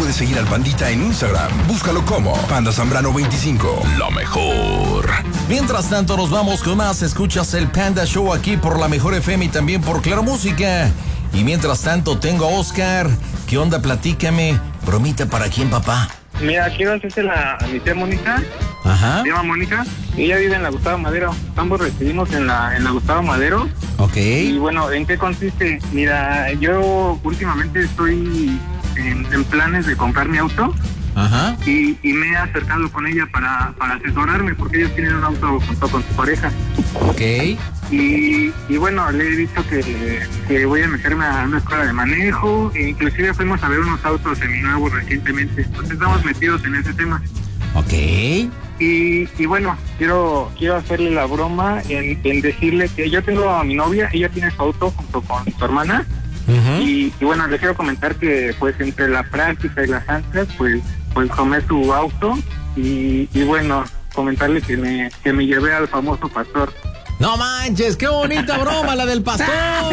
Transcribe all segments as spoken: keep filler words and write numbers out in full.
puedes seguir al Pandita en Instagram. Búscalo como Panda Zambrano veinticinco. Lo mejor. Mientras tanto, nos vamos con más. Escuchas el Panda Show aquí por la Mejor F M y también por Claro Música. Y mientras tanto, tengo a Oscar. ¿Qué onda? Platícame. ¿Bromita para quién, papá? Mira, quiero hacérsela a mi tía Mónica. Ajá. Se llama Mónica. Ella vive en la Gustavo Madero. Ambos residimos en la, en la Gustavo Madero. Ok. Y bueno, ¿en qué consiste? Mira, yo últimamente estoy en, en planes de comprar mi auto. Ajá. Y, y me he acercado con ella para, para asesorarme, porque ellos tienen un auto junto con su pareja. Ok. Y, y bueno, le he dicho que, que voy a meterme a una escuela de manejo. E inclusive fuimos a ver unos autos seminuevos recientemente. Entonces estamos metidos en ese tema. Ok. Y, y bueno, quiero quiero hacerle la broma en, en decirle que yo tengo a mi novia, ella tiene su auto junto con su hermana. Uh-huh. y, y bueno, le quiero comentar que pues entre la práctica y las ansias, pues pues tomé su auto y, y bueno, comentarle que me, que me llevé al famoso pastor. No manches, qué bonita broma la del pastor.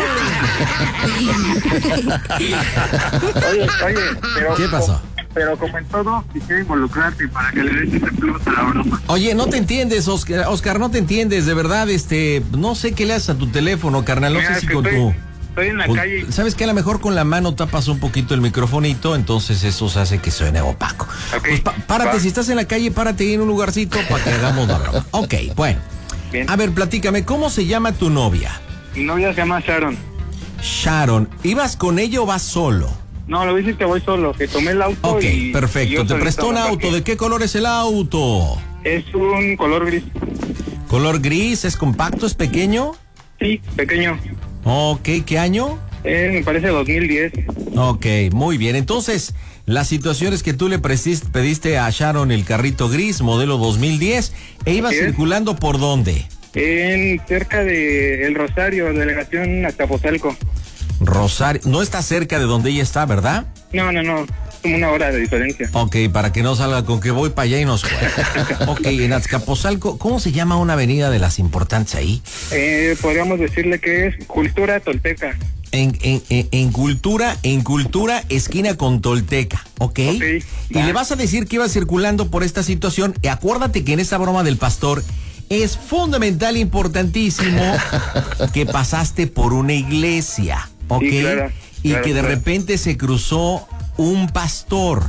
Oye, oye, pero ¿qué pasó? Pero como en todo, quisiera involucrarte para que le des ese plus a la broma. Oye, no te entiendes, Oscar, Oscar, no te entiendes, de verdad, este, no sé qué le haces a tu teléfono, carnal, no Mira, sé si que con estoy, tu... Estoy en la con, calle. ¿sabes qué? A lo mejor con la mano tapas un poquito el microfonito, entonces eso se hace que suene opaco. Okay. Pues pa- párate, Va. si estás en la calle, párate ahí en un lugarcito para que hagamos la broma. Ok, bueno. Bien. A ver, platícame, ¿cómo se llama tu novia? Mi novia se llama Sharon. Sharon, ¿ibas con ella o vas solo? No, lo dices que voy solo, que tomé el auto. Ok, y, perfecto. y yo Te solito prestó un me auto. parqué. ¿De qué color es el auto? Es un color gris. ¿Color gris? ¿Es compacto? ¿Es pequeño? Sí, pequeño. Ok, ¿qué año? Eh, me parece dos mil diez. Ok, muy bien. Entonces, la situación es que tú le presiste, pediste a Sharon el carrito gris, modelo dos mil diez, e iba Así es. circulando ¿por dónde? En cerca de El Rosario, delegación Azcapotzalco. Rosario. No está cerca de donde ella está, ¿verdad? No, no, no. Como una hora de diferencia. Ok, para que no salga con que voy para allá y nos juega. Ok, en Azcapotzalco, ¿cómo se llama una avenida de las importantes ahí? Eh, podríamos decirle que es Cultura Tolteca. En, en, en, en cultura, en cultura, esquina con Tolteca, ¿ok? Ok, y va. le vas a decir que iba circulando por esta situación. Y acuérdate que en esta broma del pastor es fundamental, importantísimo, que pasaste por una iglesia, ¿ok? Sí, claro, y claro, que de claro. repente se cruzó un pastor.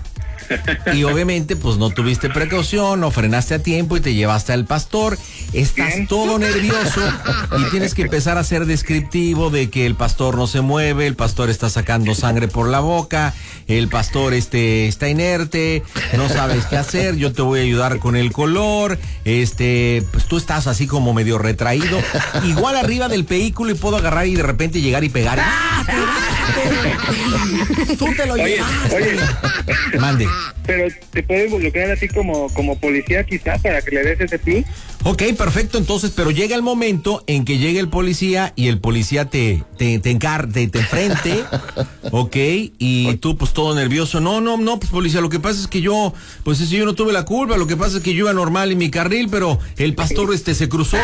Y obviamente pues no tuviste precaución, no frenaste a tiempo y te llevaste al pastor. Estás Bien. todo nervioso y tienes que empezar a ser descriptivo de que el pastor no se mueve, el pastor está sacando sangre por la boca, el pastor este está inerte, no sabes qué hacer, yo te voy a ayudar con el color, este, pues tú estás así como medio retraído, igual arriba del vehículo y puedo agarrar y de repente llegar y pegar. ¡Ah, te tú te lo Oye, llevaste! oye. Mande. Pero te puede involucrar así como, como policía quizá para que le des ese plus. Ok, perfecto, entonces, pero llega el momento en que llegue el policía y el policía te, te, te encar, te, te enfrente, ok, y tú pues todo nervioso, no, no, no, pues policía, lo que pasa es que yo, pues si yo no tuve la culpa, lo que pasa es que yo iba normal en mi carril, pero el pastor este se cruzó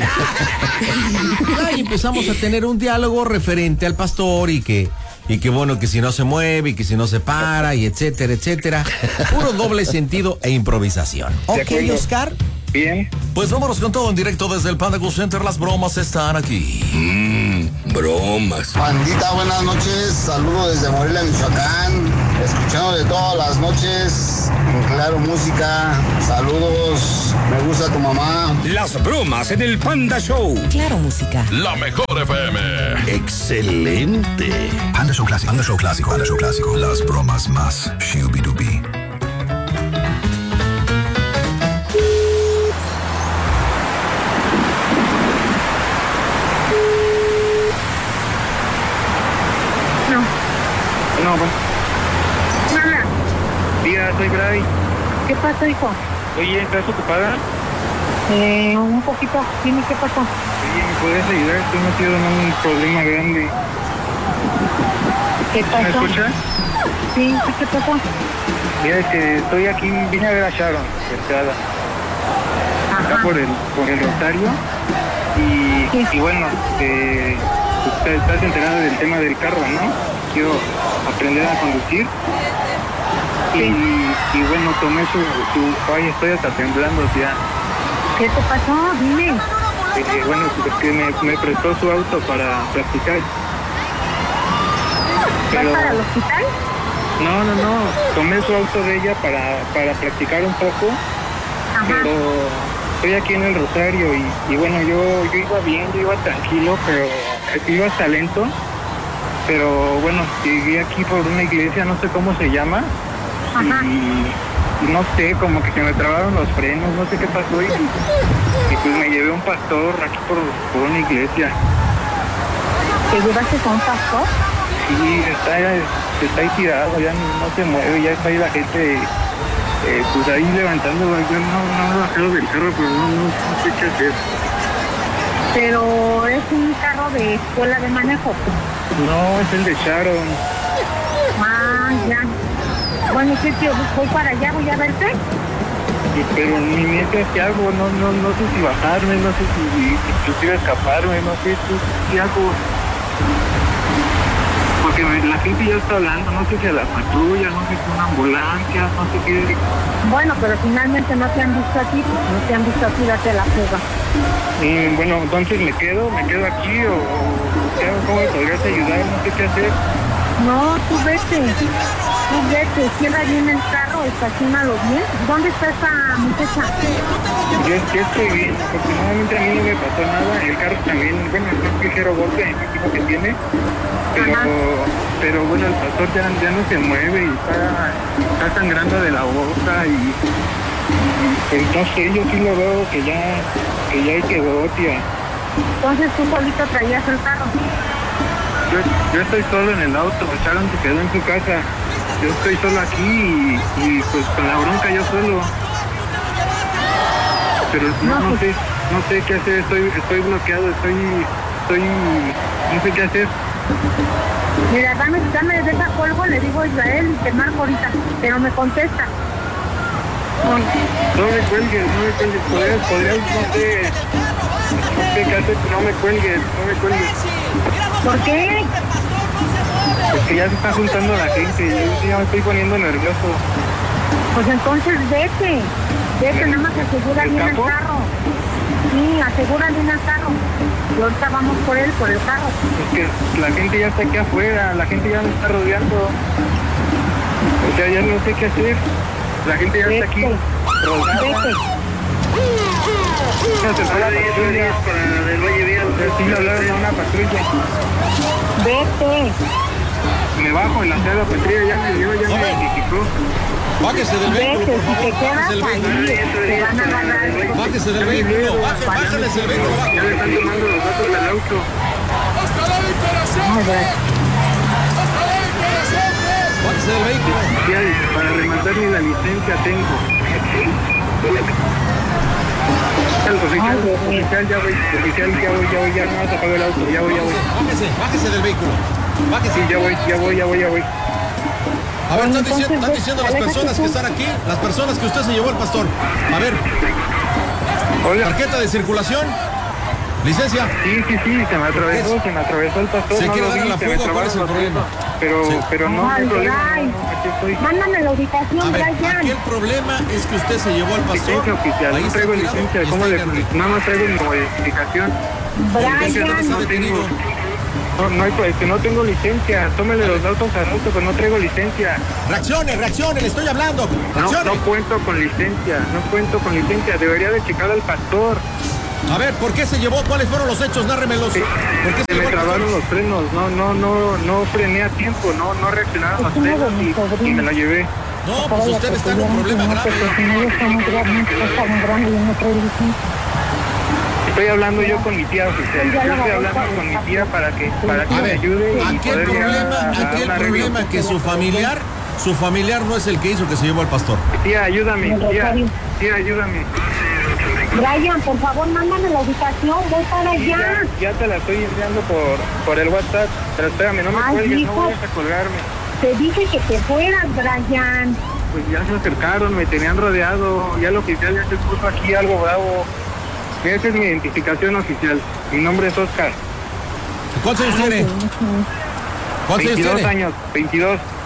y, y empezamos a tener un diálogo referente al pastor y que... Y que bueno, que si no se mueve, y que si no se para, y etcétera, etcétera. Puro doble sentido e improvisación. De Ok, acuerdo. Oscar. Bien. Pues vámonos con todo en directo desde el Panda Go Center. Las bromas están aquí. Mmm, bromas. Pandita, buenas noches. Saludos desde Morelia, Michoacán. Escuchando de todas las noches en Claro Música. Saludos. Me gusta tu mamá. Las bromas en el Panda Show. Claro Música. La Mejor F M. Excelente. Panda Show Clásico. Panda Show Clásico. Panda Show Clásico. Las bromas más shooby-dooby. No, pues. Mamá, Tía, soy Bray. ¿qué pasó, hijo? Oye, ¿estás ocupada? Eh, un poquito. Dime qué pasó. Oye, ¿me puedes ayudar? Estoy metido en un problema grande. ¿Qué pasó? ¿Me escuchas? Sí, sí, ¿qué pasó? Mira, es que estoy aquí, vine a ver a Sharon, Estrada. Acá Ajá. por el, por el Rosario. Y, Sí. y bueno, eh, usted estás enterada del tema del carro, ¿no? Quiero aprender a conducir. Y, y bueno, tomé su, su... Ay, estoy hasta temblando ya. ¿Qué te pasó? Dime. Eh, bueno, es que me, me prestó su auto para practicar. ¿Vas para el hospital? No, no, no. Tomé su auto de ella para, para practicar un poco. Ajá. Pero estoy aquí en el Rosario y, y bueno, yo, yo iba bien, yo iba tranquilo, pero iba hasta lento. Pero bueno, llegué aquí por una iglesia, no sé cómo se llama. Ajá. Y, y no sé, como que se me trabaron los frenos, no sé qué pasó. Y, y pues me llevé a un pastor aquí por, por una iglesia. ¿Te llevaste con un pastor? Sí, está, está ahí tirado, ya no, no se mueve, ya está ahí la gente, eh, pues ahí levantando. Yo no, no me he bajado del carro, pero no, no, no sé qué hacer. Pero es un carro de escuela de manejo. No, es el de Sharon. Ah, ya. Bueno, ¿qué tío? Voy para allá, voy a verte. Y, pero ni mientras que hago, no, no, no sé si bajarme, no sé si inclusive escaparme, no sé si hago. Porque me, la gente ya está hablando, no sé si a la patrulla, no sé si a una ambulancia, no sé qué. Bueno, pero finalmente no te han visto aquí, no te han visto aquí, date la fuga. Y bueno, entonces me quedo, me quedo aquí o, o ¿cómo me podrías ayudar? No sé qué hacer. No, tú vete, tú vete, cierra bien el carro, estacionalo bien. ¿Dónde está esa muchacha? Yo, yo estoy bien, afortunadamente a mí no me pasó nada, el carro también, bueno, es un ligero golpe en el último que tiene, pero, pero bueno, el pastor ya, ya no se mueve y está, está sangrando de la boca y, y no sé, yo sí lo veo que ya, que ya ahí quedó, tía. Entonces tú solito traías el carro. Yo, yo estoy solo en el auto, Sharon se quedó en su casa, yo estoy solo aquí y, y pues con la bronca yo solo. Pero no, no sé, no sé qué hacer, estoy, estoy bloqueado, estoy, estoy, no sé qué hacer. Mira, dame, dame, deja cuelgo, le digo a Israel y te marco ahorita, pero me contesta. No, no me cuelgues, no me cuelgues, podrías, podrías, no sé, no sé qué hacer, no me cuelgues, no me cuelgues. ¿Por qué? Porque ya se está juntando la gente, yo ya me estoy poniendo nervioso. Pues entonces vete, vete, nada más asegura bien el carro. Sí, asegura bien el carro. Y ahorita vamos por él, por el carro. Es que la gente ya está aquí afuera, la gente ya me está rodeando. O sea, ya no sé qué hacer. La gente ya vete. está aquí rodeada. Vete. No se para de patrulla para del Valle Vial. Sí, le hablaron a una patrulla. Vete. Me bajo en la sala patrulla, ya me dio, ya me identificó. Bájese del vehículo, Vete, por si te favor. quedas Bájese del ahí, vehículo. te van a agarrar. Bájese del vehículo. Baje- Bájales el vehículo. Ya le están tomando los datos del auto. Ay, gracias. Bájese del vehículo. Oficial, para rematarme la licencia tengo. Oficial, oficial, ya voy, oficial, ya voy, ya voy, ya no vas a apagar el auto, ya voy, ya voy. Bájese, bájese del vehículo. Bájese. Sí, ya voy, ya voy, ya voy, ya voy. A ver, están Entonces, diciendo, están ve- diciendo las aléjate personas tú. que están aquí, las personas que usted se llevó al pastor. A ver, Hola. tarjeta de circulación, licencia. Sí, sí, sí, se me atravesó, se me atravesó el pastor. ¿Se no quiere lo dar vi, la se me fuga? ¿Cuál es el trabaron los problema? dedos, Pero, Sí. pero no, no hay Ay, problema, Bray. no, aquí estoy. Mándame la ubicación, A ver, Brian. aquí el problema es que usted se llevó al pastor. Licencia oficial, Ahí no está traigo tirado licencia, y ¿cómo está le inerte. nada más traigo mi identificación? Licencia Brian. no tengo. No, no, hay, este, no tengo licencia, tómele los datos al auto, pero no traigo licencia. Reaccione, reaccione, le estoy hablando. No, Reaccione. no cuento con licencia, no cuento con licencia, debería de checar al pastor. A ver, ¿por qué se llevó? ¿Cuáles fueron los hechos? Nárremelos. Sí, ¿Por qué se se llevó me al pastor? trabaron los frenos, no, no, no, no frené a tiempo, no, no reaccionaron los Es uno de frenos mis y, sobrinos. y me lo llevé. No, pues usted está en un problema grave. Porque no está muy grande, está muy grande y no trae licencia. Estoy hablando yo con mi tía oficial, Sí, yo ya lo estoy agarré hablando para con mi el tía para que, para que A me ver, ayude y aquí el poder llegar problema, a- a aquí el un arreglo. problema que su familiar, su familiar no es el que hizo que se llevó al pastor. Tía, ayúdame, El tía, Rosario. tía, ayúdame. Brian, por favor, mándame la ubicación, voy para Sí, allá. ya, ya te la estoy enviando por, por el WhatsApp, pero espérame, no me Ay, cuelgues, hijo. no vayas a colgarme. Te dije que te fueras, Brian. Pues ya se acercaron, me tenían rodeado, ya el oficial ya se puso aquí algo bravo. Mira, esa es mi identificación oficial, mi nombre es Oscar. ¿Cuántos años tiene? ¿Cuántos años veintidós tiene? años, veintidós.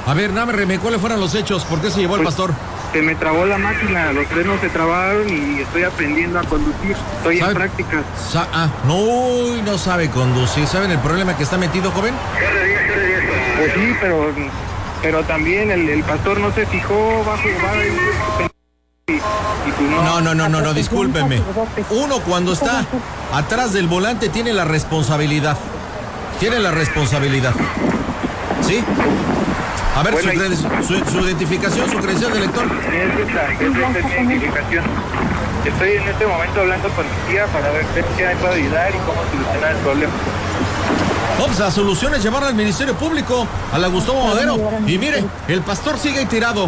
A ver, dame, ¿cuáles fueron los hechos? ¿Por qué se llevó pues, el pastor? Se me trabó la máquina, los frenos se trabaron y estoy aprendiendo a conducir. Estoy ¿Sabe? en prácticas. Sa ah, no, no sabe conducir. ¿Saben el problema que está metido, joven? Pues sí, pero, pero también el, el pastor no se fijó, va a jugar. Y, y pues no. no, no, no, no, no, discúlpenme. Uno cuando está atrás del volante tiene la responsabilidad. Tiene la responsabilidad. ¿Sí? A ver, bueno, su, su, su identificación, su credencial de lector. Es esta, es esta mi identificación. Estoy en este momento hablando con mi tía para ver qué me puede ayudar y cómo solucionar el problema. No, pues la solución es llevarla al Ministerio Público, a la Gustavo Madero. Y mire, el pastor sigue ahí tirado.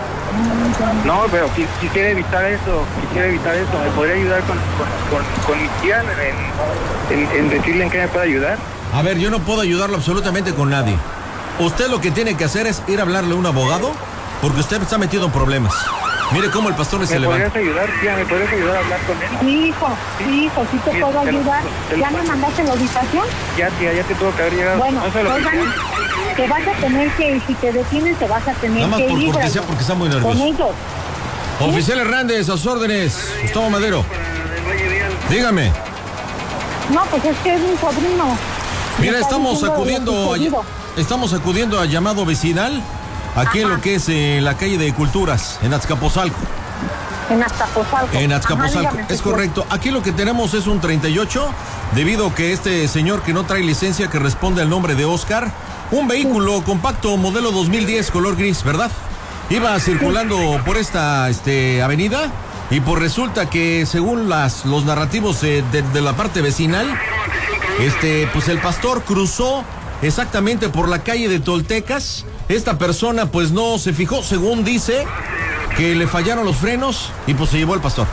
No, pero quisiera evitar eso, quisiera evitar eso. ¿Me podría ayudar con, con, con, con mi tía en, en, en decirle en qué me puede ayudar? A ver, yo no puedo ayudarlo absolutamente con nadie. Usted lo que tiene que hacer es ir a hablarle a un abogado, porque usted está metido en problemas. Mire cómo el pastor se levanta. ¿Me podrías ayudar, tía? ¿Me podrías ayudar a hablar con él? Sí, hijo, sí, hijo, sí te sí, puedo ayudar. Te lo, ¿Ya me mandaste la ubicación? Ya, tía, ya te tuvo que haber llegado. Bueno, no oigan, te vas a tener que ir, si te detienen, te vas a tener Nada más que por ir. cortesía, porque está muy nervioso. Con ellos. Oficial ¿Sí? Hernández, a sus órdenes. Gustavo Madero. Dígame. No, pues es que es mi sobrino. Mira, estamos acudiendo, a, estamos acudiendo a llamado vecinal, aquí Ajá. en lo que es eh, la calle de Culturas, en Azcapotzalco. En Azcapotzalco. En Azcapotzalco, es correcto. Aquí lo que tenemos es un treinta y ocho, debido a que este señor que no trae licencia, que responde al nombre de Oscar, un vehículo sí. compacto modelo dos mil diez, color gris, ¿verdad? Iba circulando sí. por esta este, avenida y pues resulta que según las, los narrativos eh, de, de la parte vecinal, Este, pues el pastor cruzó exactamente por la calle de Toltecas. Esta persona pues no se fijó, según dice, que le fallaron los frenos y pues se llevó el pastor.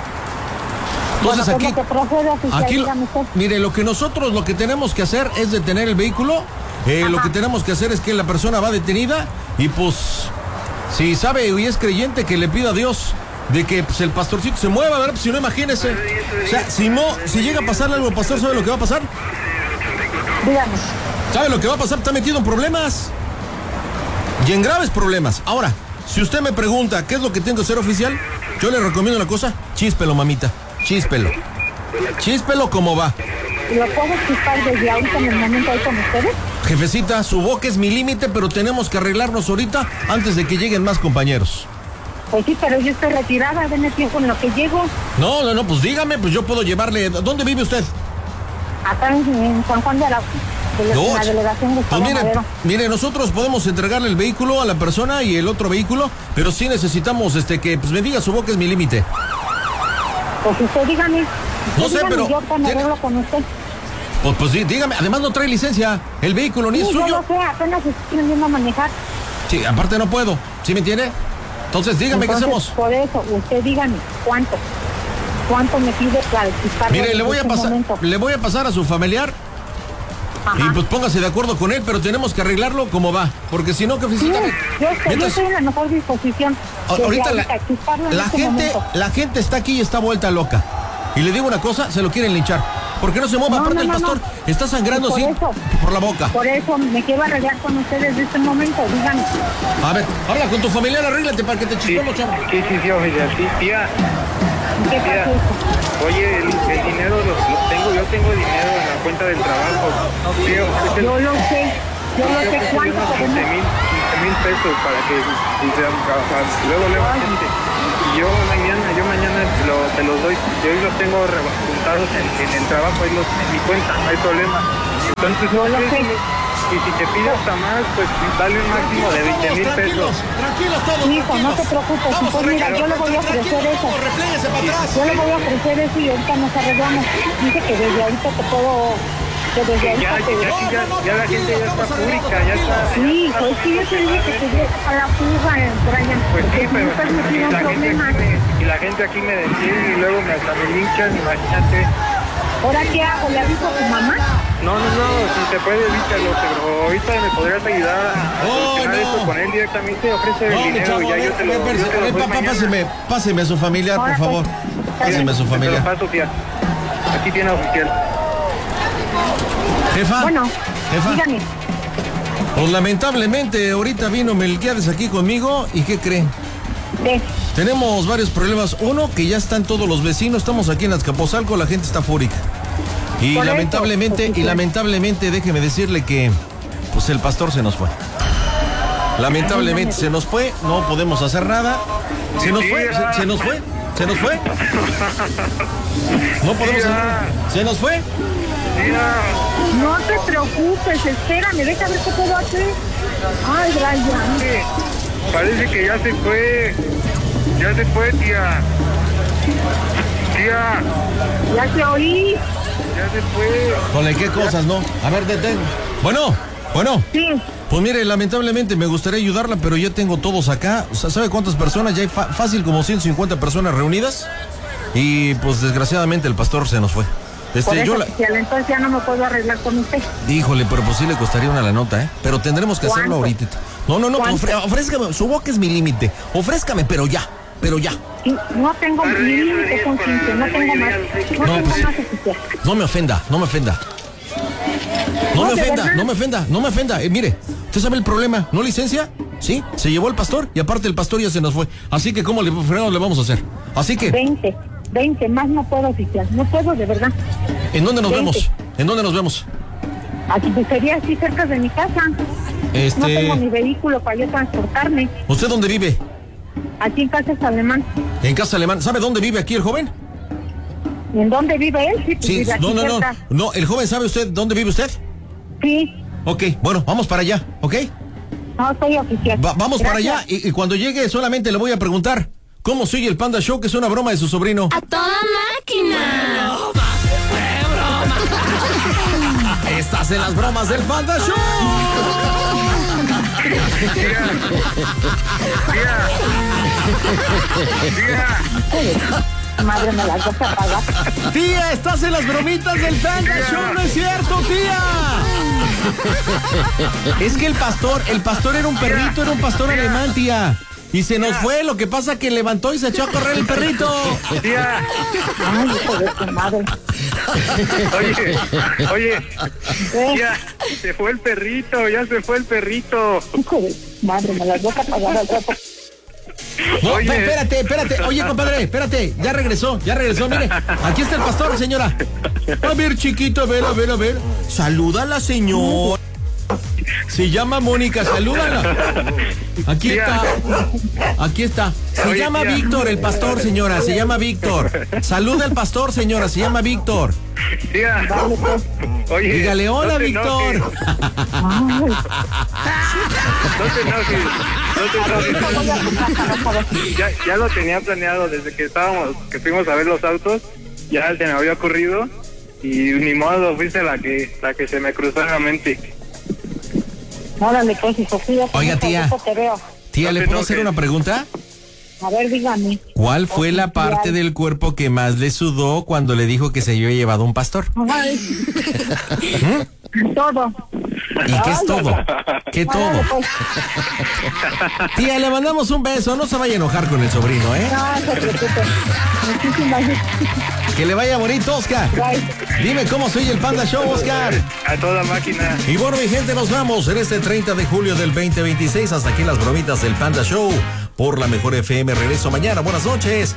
Entonces bueno, aquí, procede, oficial, aquí mire, lo que nosotros lo que tenemos que hacer es detener el vehículo. Eh, lo que tenemos que hacer es que la persona va detenida y pues si sabe y es creyente, que le pida a Dios de que pues, el pastorcito se mueva, ¿verdad? Pues, si no, imagínese. O sea, si no, si llega a pasarle algo al pastor, ¿sabe lo que va a pasar? Dígame. ¿Sabe lo que va a pasar? Está metido en problemas. Y en graves problemas. Ahora, si usted me pregunta qué es lo que tengo que hacer, oficial, yo le recomiendo una cosa: chíspelo, mamita. Chíspelo. Chíspelo como va. ¿Lo puedo chispar desde ahorita en el momento ahí con ustedes? Jefecita, su boca es mi límite, pero tenemos que arreglarnos ahorita antes de que lleguen más compañeros. Pues sí, pero yo estoy retirada, denme tiempo en lo que llego. No, no, no, pues dígame, pues yo puedo llevarle. ¿Dónde vive usted? Acá en, en San Juan de Arauco, de no, la delegación Gustavo pues mire, Madero. Mire, nosotros podemos entregarle el vehículo a la persona y el otro vehículo, pero sí necesitamos este que pues me diga, su boca es mi límite. Pues usted dígame. Usted no sé, dígame, pero... Yo me arreglo con usted. Pues, pues sí, dígame, además no trae licencia, el vehículo ni sí, es suyo. Yo lo sé, apenas estoy aprendiendo a manejar. Sí, aparte no puedo, ¿sí me entiende? Entonces, dígame, Entonces, ¿qué hacemos? Por eso, usted dígame, ¿cuánto? ¿Cuánto me pide para disparar? Mire, le voy a pasar, le voy a pasar a su familiar. Ajá. Y pues póngase de acuerdo con él, pero tenemos que arreglarlo como va, porque si no, que física. Sí, yo, estoy, Mientras, yo estoy en la mejor disposición. Ahorita la, la este gente, momento. la gente está aquí y está vuelta loca. Y le digo una cosa, se lo quieren linchar. ¿Por qué no se mueva? No, Aparte no, el no, pastor no. está sangrando por, sí, eso, por la boca. Por eso me quiero arreglar con ustedes en este momento, díganme. A ver, habla con tu familiar, arréglate para que te chispemos, sí, chavo. Sí, sí, sí, oficial, sí, tía. ¿Qué tía, pasa? Oye, el, el dinero lo, lo tengo, yo tengo dinero en la cuenta del trabajo. Tío, el, yo lo sé, yo lo sé cuánto quince mil pesos para que luego luego gente. Y yo mañana, yo mañana lo, te los doy, yo hoy los tengo juntados en, en el trabajo, ahí los, en mi cuenta, no hay problema. Entonces, yo lo sé. Y si te pides hasta más, pues dale un máximo de veinte mil pesos. Tranquilos todos, hijo, no te preocupes, pues mira, yo le voy a ofrecer eso. Yo le voy a ofrecer eso y ahorita nos arreglamos. Dice que desde ahorita te puedo... Que desde ahorita ya, te... ya, ya, ya la gente ya está pública, ya está... Sí, pues sí, yo te dije que te llegue a la fuga, Brian. Pues sí, pero no estás metido en problemas. Y la gente aquí me detiene y luego me, hasta me linchan, imagínate. ¿Ahora qué hago? ¿Le aviso a tu mamá? No, no, no, si te puede, evítalo, pero ahorita me podrías ayudar a oh, solucionar no. esto con él directamente, ofrece no, el dinero chavo, y ya yo te lo, yo te lo doy papá, mañana. Páseme, páseme a su familiar, por favor. Páseme a su familiar. Te lo paso, tía. Aquí tiene oficial. Jefa. Bueno, Jefa. dígame. Pues lamentablemente ahorita vino Melquiades aquí conmigo y ¿qué creen? ¿Qué? Tenemos varios problemas. Uno, que ya están todos los vecinos, estamos aquí en Azcapotzalco, la gente está fúrica. Y Por lamentablemente, eso, y lamentablemente, déjeme decirle que pues el pastor se nos fue. Lamentablemente se nos fue, no podemos hacer nada. Se nos fue, se, se nos fue, se nos fue. No podemos hacer nada. Se nos fue. No te preocupes, espérame, deja ver qué puedo hacer. Ay, Brian. Parece que ya se fue. Ya se fue, tía. Tía. Ya te oí. Ya se fue. ¿Con qué cosas, no? A ver, detén. Bueno, bueno. Sí. Pues mire, lamentablemente me gustaría ayudarla, pero ya tengo todos acá. O sea, ¿sabe cuántas personas? Ya hay fácil como ciento cincuenta personas reunidas. Y pues desgraciadamente el pastor se nos fue. Este, Por eso, yo la... oficial, entonces ya no me puedo arreglar con usted. Híjole, pero pues sí le costaría una la nota, ¿eh? Pero tendremos que hacerlo ahorita. No, no, no, ofre ofrézcame, su boca es mi límite. Ofrézcame, pero ya, pero ya. Sí, no tengo límite con quince, no tengo más. No, No, tengo pues, más, oficial. No me ofenda, no me ofenda. No, No, me ¿de ofenda, verdad? no me ofenda, no me ofenda. Eh, mire, ¿usted sabe el problema? ¿No licencia? Sí, se llevó el pastor y aparte el pastor ya se nos fue. Así que, ¿cómo le, fregados le vamos a hacer? Así que, veinte, veinte, más no puedo, oficial. No puedo, de verdad. ¿en dónde nos veinte. vemos? ¿En dónde nos vemos? Aquí pues, sería así cerca de mi casa. Este... No tengo mi vehículo para yo transportarme. ¿Usted dónde vive? Aquí en Casas Alemán. En Casa Alemán. ¿Sabe dónde vive aquí el joven? ¿En dónde vive él? Sí, pues Sí, vive aquí no, no, no. cerca. No, el joven, ¿sabe usted dónde vive usted? Sí. Ok, bueno, vamos para allá, ¿ok? No, soy oficial. Va- vamos para Gracias. allá y, y cuando llegue solamente le voy a preguntar cómo sigue el Panda Show, que es una broma de su sobrino. ¡A toda máquina! Estás en las bromas del Panda Show. Madre, me las vas a pagar. Tía, estás en las bromitas del Panda Show, no es cierto, tía. Es que el pastor, el pastor era un perrito, era un pastor alemán, tía. Y se nos fue, lo que pasa que levantó y se echó a correr el perrito. Tía. Ay, hijo de tu madre. Oye, oye. ¿Eh? Tía, se fue el perrito, ya se fue el perrito. Hijo de tu madre, me las vas a pagar al rato. No, Oye. espérate, espérate. Oye, compadre, espérate. Ya regresó, ya regresó. Mire, aquí está el pastor, señora. A ver, chiquito, a ver, a ver, a ver. Saluda a la señora. Se llama Mónica, salúdala. Aquí está. Aquí está. Se Oye, llama tía. Víctor, el pastor, señora. Se llama Víctor. Saluda al pastor, señora. Se llama Víctor. Tía. Oye. Dígale hola, no te Víctor. enojes, No te enojes. No te enojes. Ya, ya lo tenía planeado desde que estábamos, que fuimos a ver los autos. Ya se me había ocurrido. Y ni modo, fuiste la que, la que se me cruzó en la mente. Órale, pues, hijo, cuídate. Oiga, mucho, tía. ahorita te veo. Tía, No ¿le te puedo enojes. hacer una pregunta? A ver, dígame. ¿Cuál fue la parte del cuerpo que más le sudó cuando le dijo que se había llevado un pastor? Ay. Todo. ¿Y qué es Ay, todo? ¿Qué todo? Órale, pues. Tía, le mandamos un beso. No se vaya a enojar con el sobrino, ¿eh? No se preocupe. Muchísimas gracias. Que le vaya bonito, Oscar. Bye. Dime cómo soy el Panda Show, Oscar. A toda máquina. Y bueno, mi gente, nos vamos en este treinta de julio del veinte veintiséis. Hasta aquí las bromitas del Panda Show por la Mejor F M. Regreso mañana. Buenas noches.